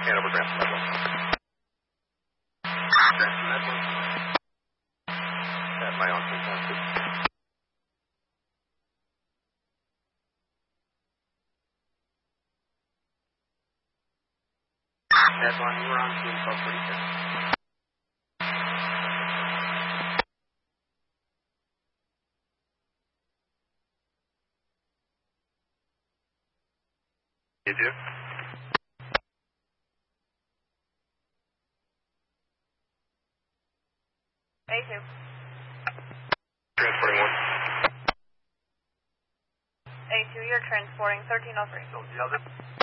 Hanover Grand Level. Jackson Medway. At my own frequency. Headline, you were on team 1236. You do? A2. Transporting 1. A2, you're transporting 1303. So the other?